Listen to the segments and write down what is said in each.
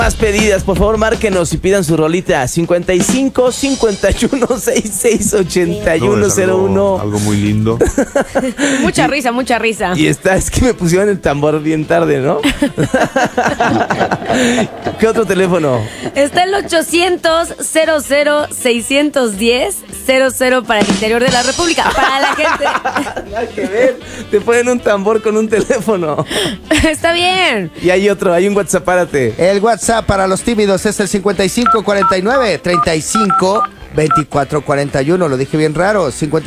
Más pedidas, por favor, márquenos y pidan su rolita 55 51 66 81 01. Algo muy lindo. Mucha risa, mucha risa. Y es que me pusieron el tambor bien tarde, ¿no? ¿Qué otro teléfono? Está el 800-00-610-00 para el interior de la República. Para la gente. Nada que ver. Te ponen un tambor con un teléfono. Está bien. Y hay un WhatsApp, párate. El WhatsApp para los tímidos es el 5549-352441. Lo dije bien raro.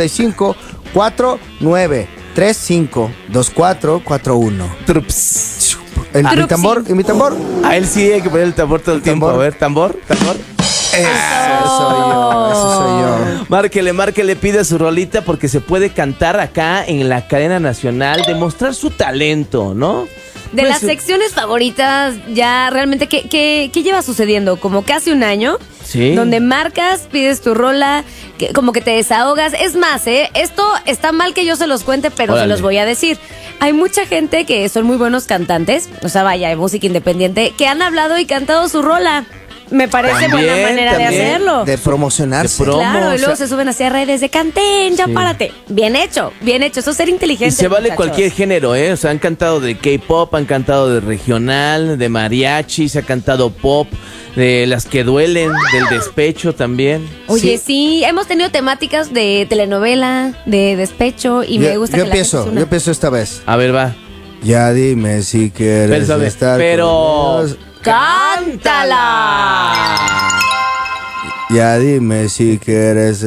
5549-352441. Trups. ¿Mi tambor? ¿Y mi tambor? A él sí hay que poner el tambor todo el tiempo. tambor. A ver, tambor. Eso soy yo, eso soy yo. Márquele, pida su rolita porque se puede cantar acá en la cadena nacional, demostrar su talento, ¿no? De Pues, las secciones favoritas, ya realmente, ¿qué lleva sucediendo? Como que hace un año, Sí. donde marcas, pides tu rola, como que te desahogas. Es más, esto está mal que yo se los cuente, pero Órale. se los voy a decir. Hay mucha gente que son muy buenos cantantes, o sea, vaya, de música independiente, que han hablado y cantado su rola. Me parece buena También, manera de también. hacerlo. De promocionarse. De promo, Claro, y luego o sea, se suben hacia redes de canten, ya Sí. párate. Bien hecho, eso es ser y inteligente. se vale muchachos. cualquier género, ¿eh? O sea, han cantado de K-pop, han cantado de regional, de mariachi, se ha cantado pop, de las que duelen, del despecho también. Oye, sí, hemos tenido temáticas de telenovela, de despecho, y me gusta yo que la gente empiezo, se una. yo empiezo esta vez. A ver, va. Ya dime si quieres Pero, estar pero- con Dios. ¡Cántala! Ya dime si quieres